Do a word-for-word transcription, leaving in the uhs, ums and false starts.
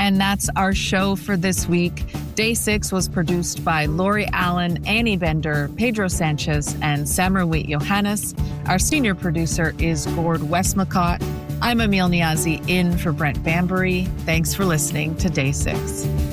And that's our show for this week. Day six was produced by Lori Allen, Annie Bender, Pedro Sanchez, and Samarwit Johannes. Our senior producer is Gord Westmacott. I'm Emil Niazi in for Brent Bambury. Thanks for listening to Day six.